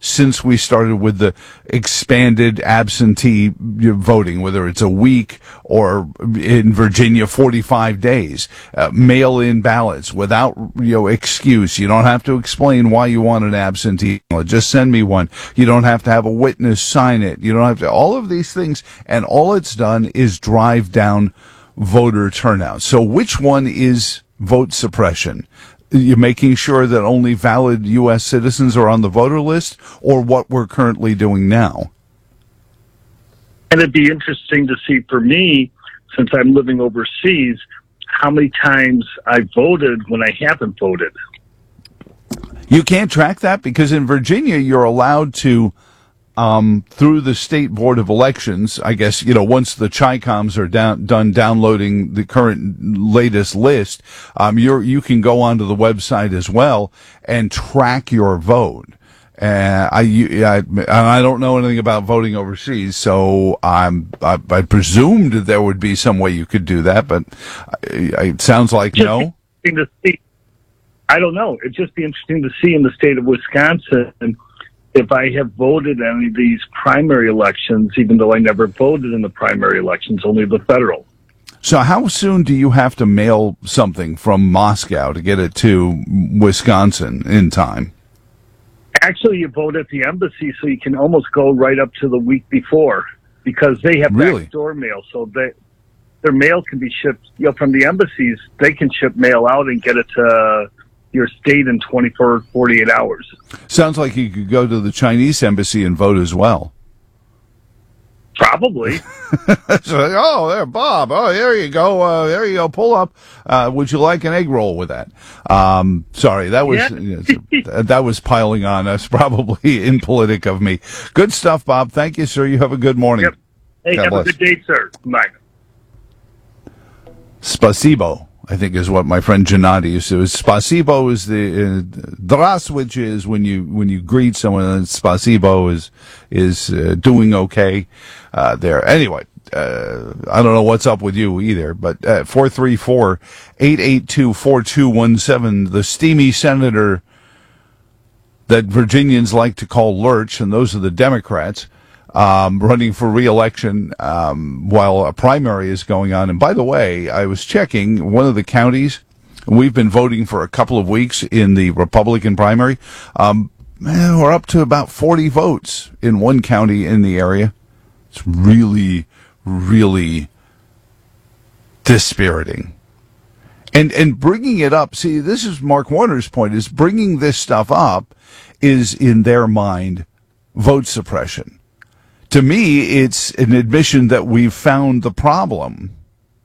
since we started with the expanded absentee voting, whether it's a week or in Virginia 45 days, mail-in ballots without excuse. You don't have to explain why you want an absentee ballot. Just send me one. You don't have to have a witness sign it. You don't have to, all of these things, and all it's done is drive down voter turnout. So which one is vote suppression? You're making sure that only valid U.S. citizens are on the voter list, or what we're currently doing now? And it'd be interesting to see, for me, since I'm living overseas, how many times I voted when I haven't voted. You can't track that because in Virginia you're allowed to, through the State Board of Elections, I guess, once the Chi-Coms are done downloading the current latest list, you can go onto the website as well and track your vote. I don't know anything about voting overseas, so I presumed there would be some way you could do that, but it sounds like no. To see. I don't know. It'd just be interesting to see in the state of Wisconsin if I have voted in any of these primary elections, even though I never voted in the primary elections, only the federal. So how soon do you have to mail something from Moscow to get it to Wisconsin in time? Actually, you vote at the embassy, so you can almost go right up to the week before, because they have backdoor mail. So their mail can be shipped, from the embassies. They can ship mail out and get it to your state in 24, 48 hours. Sounds like you could go to the Chinese embassy and vote as well. Probably. So, there, Bob. Oh, there you go. There you go. Pull up. Would you like an egg roll with that? Sorry, that was that was piling on us. Probably impolitic of me. Good stuff, Bob. Thank you, sir. You have a good morning. Yep. Hey, have a good day, sir. Bye. Spasibo, I think, is what my friend Gennady used to. Spasibo is the Здравствуйте is when you greet someone, and Spasibo is doing okay there. Anyway, I don't know what's up with you either, but 434-882-4217, the steamy senator that Virginians like to call Lurch, and those are the Democrats, running for re-election while a primary is going on. And by the way, I was checking one of the counties. We've been voting for a couple of weeks in the Republican primary. We're up to about 40 votes in one county in the area. It's really, really dispiriting. And bringing it up, see, this is Mark Warner's point, is bringing this stuff up is, in their mind, vote suppression. To me, it's an admission that we've found the problem.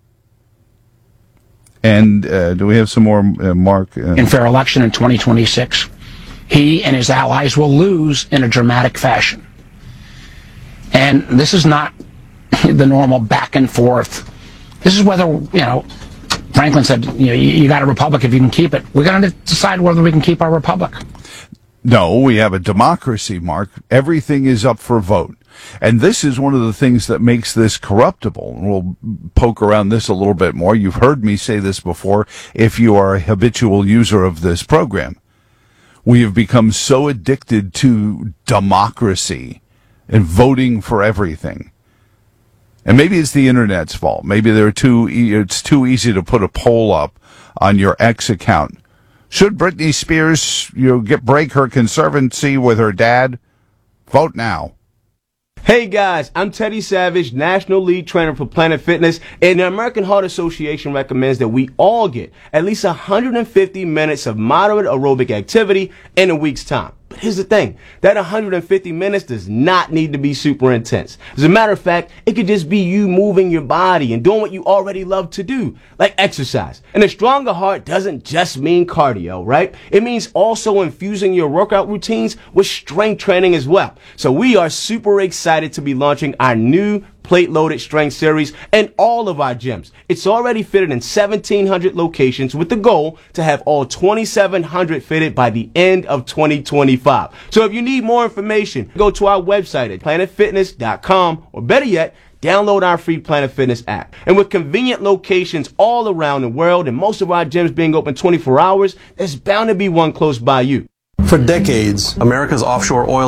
And do we have some more, Mark? In fair election in 2026, he and his allies will lose in a dramatic fashion. And this is not the normal back and forth. This is whether, Franklin said, you got a republic if you can keep it. We're going to decide whether we can keep our republic. No, we have a democracy, Mark. Everything is up for vote. And this is one of the things that makes this corruptible. We'll poke around this a little bit more. You've heard me say this before if you are a habitual user of this program. We have become so addicted to democracy and voting for everything. And maybe it's the Internet's fault. Maybe it's too easy to put a poll up on your X account. Should Britney Spears break her conservancy with her dad? Vote now. Hey guys, I'm Teddy Savage, National Lead Trainer for Planet Fitness, and the American Heart Association recommends that we all get at least 150 minutes of moderate aerobic activity in a week's time. But here's the thing, that 150 minutes does not need to be super intense. As a matter of fact, it could just be you moving your body and doing what you already love to do, like exercise. And a stronger heart doesn't just mean cardio, right? It means also infusing your workout routines with strength training as well. So we are super excited to be launching our new plate-loaded strength series in all of our gyms. It's already fitted in 1,700 locations with the goal to have all 2,700 fitted by the end of 2025. So if you need more information, go to our website at planetfitness.com, or better yet, download our free Planet Fitness app. And with convenient locations all around the world and most of our gyms being open 24 hours, there's bound to be one close by you. For decades, America's offshore oil